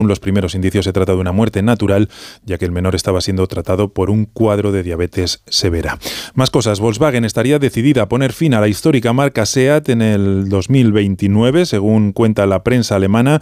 Los primeros indicios se trata de una muerte natural, ya que el menor estaba siendo tratado por un cuadro de diabetes severa. Más cosas. Volkswagen estaría decidida a poner fin a la histórica marca SEAT en el 2029, según cuenta la prensa alemana.